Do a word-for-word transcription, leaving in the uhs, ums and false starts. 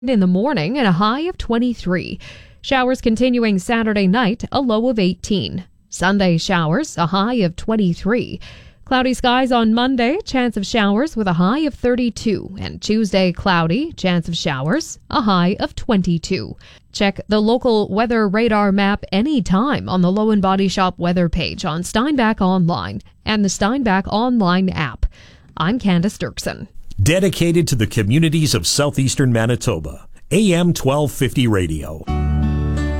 in the morning and a high of twenty-three. Showers continuing Saturday night, a low of eighteen. Sunday showers, a high of twenty-three. Cloudy skies on Monday, chance of showers with a high of thirty-two. And Tuesday, cloudy, chance of showers, a high of twenty-two. Check the local weather radar map anytime on the Low and Body Shop weather page on Steinbach Online and the Steinbach Online app. I'm Candace Dirksen. Dedicated to the communities of southeastern Manitoba. A M twelve fifty Radio.